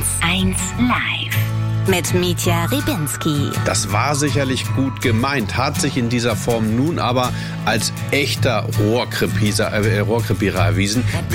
live mit Mitja Rebinski. Das war sicherlich gut gemeint, hat sich in dieser Form nun aber als echter Rohrkrepierer erwiesen.